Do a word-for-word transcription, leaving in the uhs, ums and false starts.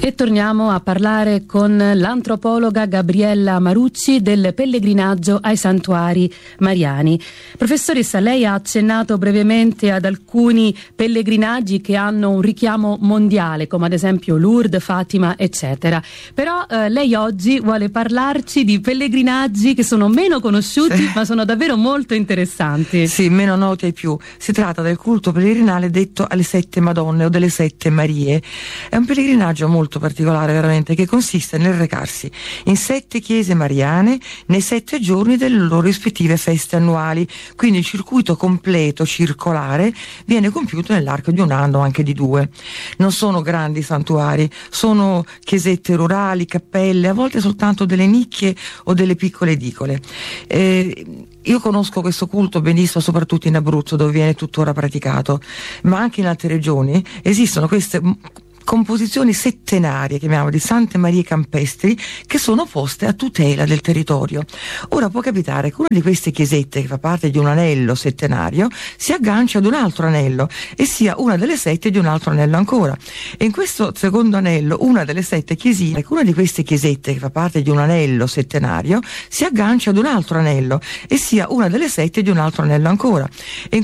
E torniamo a parlare con l'antropologa Gabriella Marucci del pellegrinaggio ai santuari mariani. Professoressa, lei ha accennato brevemente ad alcuni pellegrinaggi che hanno un richiamo mondiale, come ad esempio Lourdes, Fatima, eccetera. Però eh, lei oggi vuole parlarci di pellegrinaggi che sono meno conosciuti, sì, ma sono davvero molto interessanti. Sì, meno noti ai più. Si tratta del culto pellegrinale detto alle sette Madonne o delle sette Marie. È un pellegrinaggio molto particolare veramente, che consiste nel recarsi in sette chiese mariane nei sette giorni delle loro rispettive feste annuali, quindi il circuito completo circolare viene compiuto nell'arco di un anno, anche di due. Non sono grandi santuari, sono chiesette rurali, cappelle, a volte soltanto delle nicchie o delle piccole edicole. Eh, io conosco questo culto benissimo, soprattutto in Abruzzo, dove viene tuttora praticato, ma anche in altre regioni esistono queste composizioni settenarie, chiamiamo di Sante Marie Campestri, che sono poste a tutela del territorio. Ora può capitare che una di queste chiesette, che fa parte di un anello settenario, si aggancia ad un altro anello e sia una delle sette di un altro anello ancora. E in questo secondo anello, una delle sette chiesine, una di queste chiesette, che fa parte di un anello settenario, si aggancia ad un altro anello e sia una delle sette di un altro anello ancora. E in